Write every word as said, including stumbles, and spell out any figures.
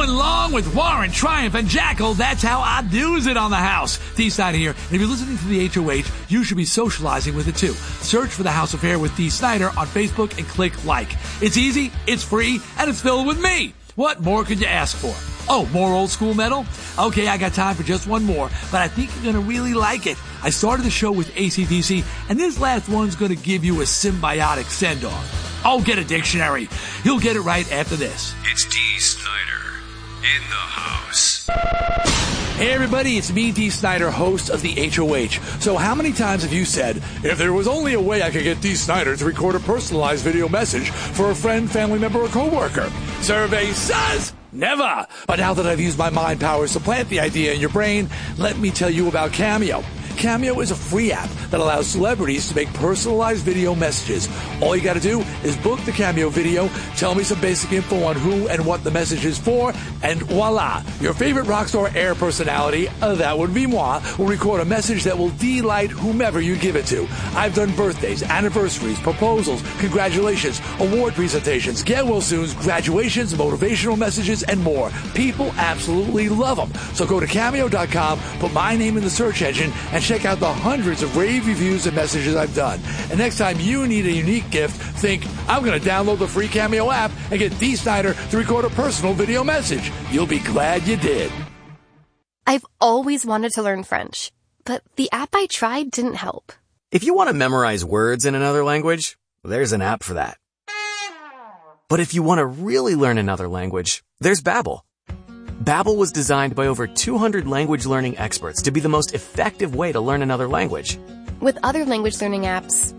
Going long with Warren, Triumph, and Jackal. That's how I do's it on the house. Dee Snider here. And if you're listening to the H O H, you should be socializing with it too. Search for The House Affair with Dee Snider on Facebook and click like. It's easy, it's free, and it's filled with me. What more could you ask for? Oh, more old school metal? Okay, I got time for just one more, but I think you're gonna really like it. I started the show with A C D C, and this last one's gonna give you a symbiotic send-off. Oh, get a dictionary. You'll get it right after this. It's Dee Snider in the house. Hey everybody, it's me, Dee Snider, host of the H O H. So how many times have you said, if there was only a way I could get Dee Snider to record a personalized video message for a friend, family member, or coworker? Survey says never. But now that I've used my mind powers to plant the idea in your brain, let me tell you about Cameo. Cameo is a free app that allows celebrities to make personalized video messages. All you gotta do is book the Cameo video, tell me some basic info on who and what the message is for, and voila! Your favorite rock star air personality, uh, that would be moi, will record a message that will delight whomever you give it to. I've done birthdays, anniversaries, proposals, congratulations, award presentations, get well soons, graduations, motivational messages, and more. People absolutely love them. So go to cameo dot com, put my name in the search engine, and check out the hundreds of rave reviews and messages I've done. And next time you need a unique gift, think, I'm going to download the free Cameo app and get Dee Snider to record a personal video message. You'll be glad you did. I've always wanted to learn French, but the app I tried didn't help. If you want to memorize words in another language, there's an app for that. But if you want to really learn another language, there's Babbel. Babbel was designed by over two hundred language learning experts to be the most effective way to learn another language. With other language learning apps,